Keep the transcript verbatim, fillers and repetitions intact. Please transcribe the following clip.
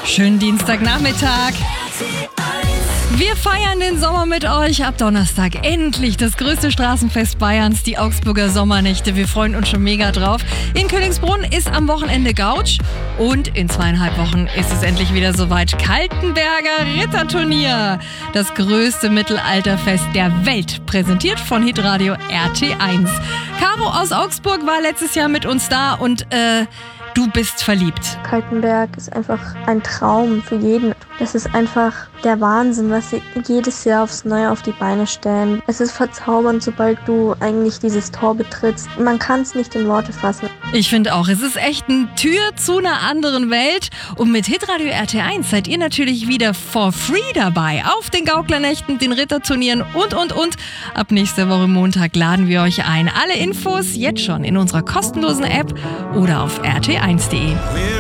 Schönen Dienstagnachmittag. Wir feiern den Sommer mit euch. Ab Donnerstag endlich das größte Straßenfest Bayerns, die Augsburger Sommernächte. Wir freuen uns schon mega drauf. In Königsbrunn ist am Wochenende Gautsch und in zweieinhalb Wochen ist es endlich wieder soweit. Kaltenberger Ritterturnier, das größte Mittelalterfest der Welt, präsentiert von Hitradio R T eins. Caro aus Augsburg war letztes Jahr mit uns da und äh, du bist verliebt. Kaltenberg ist einfach ein Traum für jeden. Das ist einfach der Wahnsinn, was sie jedes Jahr aufs Neue auf die Beine stellen. Es ist verzaubernd, sobald du eigentlich dieses Tor betrittst. Man kann es nicht in Worte fassen. Ich finde auch, es ist echt eine Tür zu einer anderen Welt. Und mit Hitradio R T eins seid ihr natürlich wieder for free dabei. Auf den Gauklernächten, den Ritterturnieren und, und, und. Ab nächste Woche Montag laden wir euch ein. Alle Infos jetzt schon in unserer kostenlosen App oder auf r t eins punkt d e.